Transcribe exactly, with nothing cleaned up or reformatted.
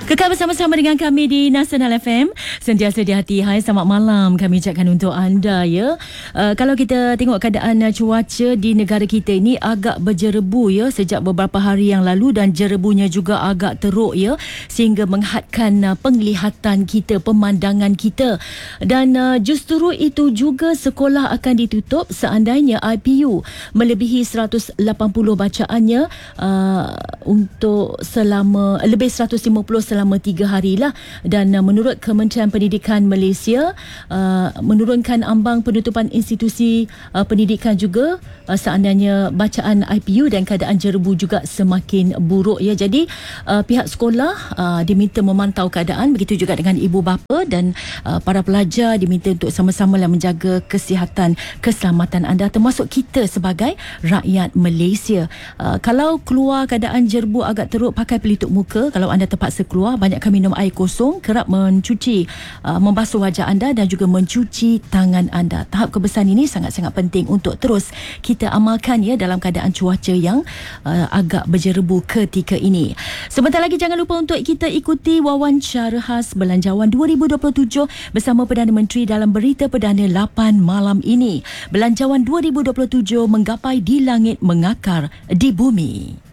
Kekal bersama-sama dengan kami di Nasional F M. Sentiasa di hati. Hai, selamat malam kami ucapkan untuk anda ya. Uh, kalau kita tengok keadaan uh, cuaca di negara kita ini agak berjerebu ya sejak beberapa hari yang lalu, dan jerebunya juga agak teruk ya, sehingga menghadkan uh, penglihatan kita, pemandangan kita. Dan uh, justru itu juga sekolah akan ditutup seandainya I P U melebihi seratus lapan puluh bacaannya uh, untuk selama lebih seratus lima puluh selama tiga hari lah. Dan uh, menurut Kementerian Pendidikan Malaysia, uh, menurunkan ambang penutupan institusi uh, pendidikan juga uh, seandainya bacaan I P U dan keadaan jerebu juga semakin buruk ya. Jadi uh, pihak sekolah uh, diminta memantau keadaan, begitu juga dengan ibu bapa dan uh, para pelajar diminta untuk sama-sama menjaga kesihatan, keselamatan anda, termasuk kita sebagai rakyat Malaysia. Uh, kalau keluar keadaan jerebu agak teruk, pakai pelitup muka. Kalau anda terpaksa keluar, banyakkan minum air kosong, kerap mencuci, uh, membasuh wajah anda dan juga mencuci tangan anda. Tahap kebersihan ini sangat-sangat penting untuk terus kita amalkan ya dalam keadaan cuaca yang uh, agak berjerebu ketika ini. Sebentar lagi jangan lupa untuk kita ikuti wawancara khas Belanjawan dua ribu dua puluh tujuh bersama Perdana Menteri dalam Berita Perdana lapan malam ini. Belanjawan dua ribu dua puluh tujuh menggapai di langit, mengakar di bumi.